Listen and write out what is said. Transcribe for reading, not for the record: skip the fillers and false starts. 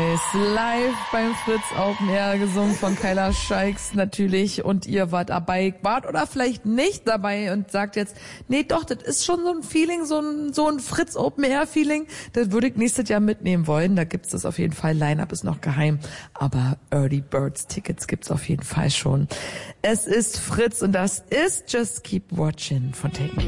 Nice. Live beim Fritz Open Air, gesungen von Kyla Scheiks natürlich. Und ihr wart oder vielleicht nicht dabei und sagt jetzt, nee doch, das ist schon so ein Feeling, so ein Fritz Open Air Feeling. Das würde ich nächstes Jahr mitnehmen wollen. Da gibt's das auf jeden Fall. Line-Up ist noch geheim. Aber Early Birds Tickets gibt's auf jeden Fall schon. Es ist Fritz und das ist Just Keep Watching von Take Me.